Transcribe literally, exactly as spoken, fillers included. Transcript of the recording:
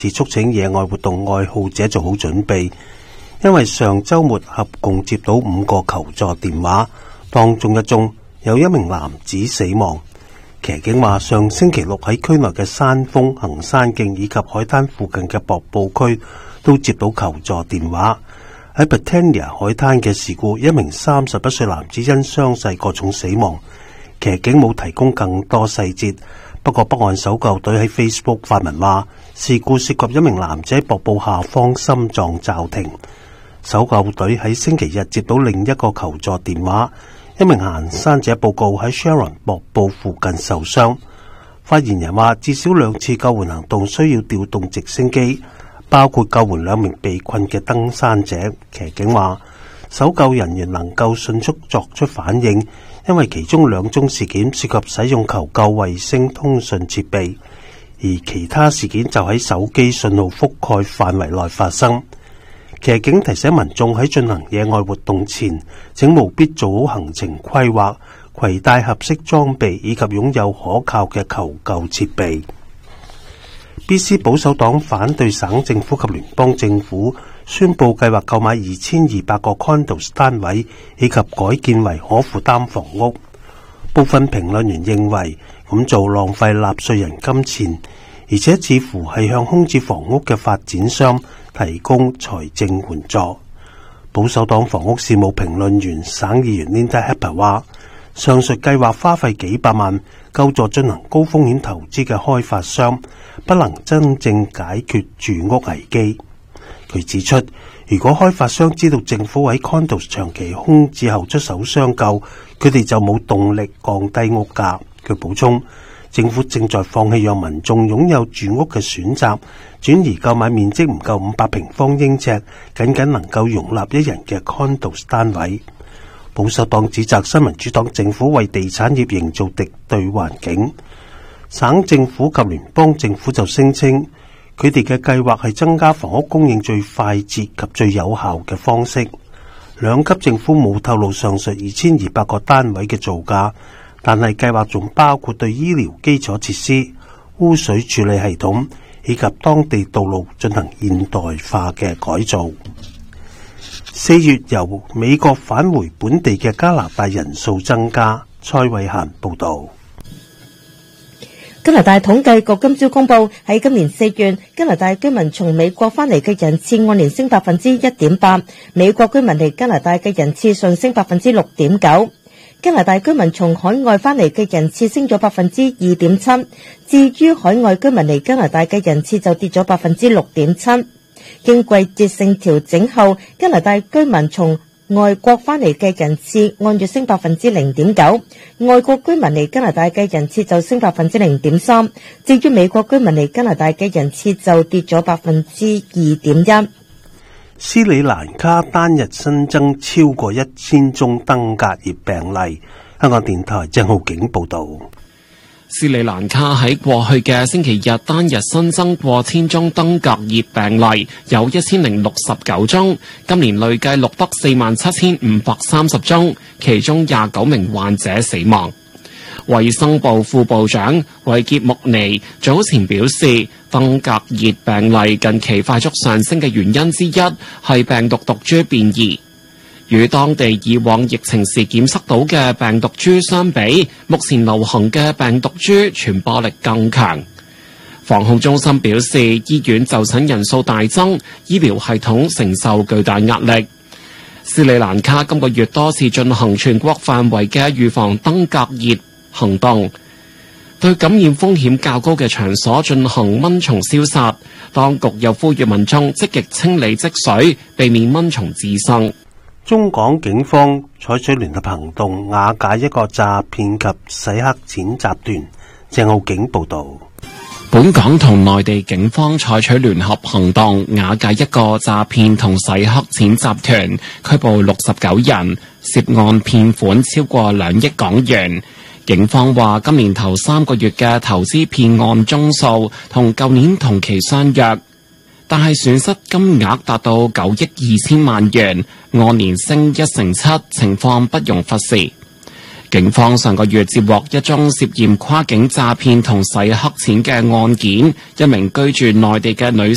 是促請野外活動愛好者做好準備，因為上週末合共接到五個求助電話，當中一宗有一名男子死亡。騎警話，上星期六喺區內嘅山峰、行山徑以及海灘附近嘅瀑布區都接到求助電話。喺 Britannia 海灘嘅事故，一名三十一歲男子因傷勢過重死亡。騎警冇提供更多細節，不過北岸搜救隊喺 Facebook 發文話，事故涉及一名男子喺瀑布下方心臟驟停。搜救隊喺星期日接到另一個求助電話，一名行山者報告喺 Sharon 瀑布附近受傷。發言人話，至少兩次救援行動需要調動直升機，包括救援兩名被困嘅登山者。騎警話，搜救人員能夠迅速作出反應，因為其中兩宗事件涉及使用求救衛星通訊設備，而其他事件就喺手機信號覆蓋範圍內發生。騎警提醒民眾喺進行野外活動前，請務必做好行程規劃，攜帶合適裝備以及擁有可靠嘅求救設備。B C 保守黨反對省政府及聯邦政府宣布計劃購買二千二百個 condos 單位，以及改建為可負擔房屋。部分評論員認為咁做浪費納稅人金錢，而且似乎係向空置房屋嘅發展商提供財政援助。保守黨房屋事務評論員省議員 Linda Hepper 話，上述計劃花費幾百萬救助進行高風險投資嘅開發商，不能真正解決住屋危機。佢指出，如果開發商知道政府喺 condos 長期空置後出手相救，佢哋就冇動力降低屋價。佢補充，政府正在放棄讓民眾擁有住屋嘅選擇，轉移購買面積唔夠五百平方英尺，僅僅能夠容納一人嘅 condos 單位。保守黨指責新民主黨政府為地產業營造敵對環境。省政府及聯邦政府就聲稱，佢哋嘅計劃係增加房屋供應最快捷及最有效嘅方式。兩級政府冇透露上述二千二百個單位嘅造價，但係計劃仲包括對醫療基礎設施、污水處理系統以及當地道路進行現代化嘅改造。四月由美國返回本地嘅加拿大人數增加。蔡慧嫻報導。 加拿大統計局今朝公布，喺今年四月，加拿大居民從美國返嚟嘅人次按年升百分之一點八，美國居民嚟加拿大嘅人次上升百分之六點九。加拿大居民從海外返嚟嘅人次升咗百分之二點七，至於海外居民嚟加拿大嘅人次就跌咗百分之六點七。經季節性調整後，加拿大居民從外國返嚟嘅人次按月升百分之零點九，外國居民嚟加拿大嘅人次就升百分之零點三，至於美國居民嚟加拿大嘅人次就跌咗百分之二點一。 斯里蘭卡單日新增超過一千宗登革熱病例。香港電台鄭浩景報道。 斯里蘭卡喺過去嘅星期日單日新增過千宗登革熱病例，有一千零六十九宗。今年累計錄得四萬七千五百三十宗，其中廿九名患者死亡。衛生部副部長維傑穆尼早前表示，登革熱病例近期快速上升嘅原因之一係病毒毒株變異。與當地以往疫情時檢測到嘅病毒株相比，目前流行嘅病毒株傳播力更強。防控中心表示，醫院就診人數大增，醫療系統承受巨大壓力。斯里蘭卡今個月多次進行全國範圍嘅預防登革熱行動，對感染風險較高嘅場所進行蚊蟲消殺。當局又呼籲民眾積極清理積水，避免蚊蟲滋生。 中港警方採取聯合行動，瓦解一個詐騙及洗黑錢集團。鄭浩景報道。 本港同內地警方採取聯合行動，瓦解一個詐騙同洗黑錢集團，拘捕六十九人，涉案騙款超過兩億港元。警方話，今年頭三個月嘅投資騙案宗數同舊年同期相若，但係損失金額達到九億二千萬元，按年升一成七，情況不容忽視。警方上個月接獲一宗涉嫌跨境詐騙同洗黑錢嘅案件，一名居住內地嘅女